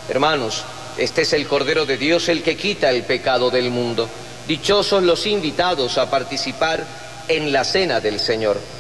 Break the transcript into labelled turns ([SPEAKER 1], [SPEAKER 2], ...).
[SPEAKER 1] Hermanos, este es el Cordero de Dios, el que quita el pecado del mundo. Dichosos los invitados a participar en la cena del Señor.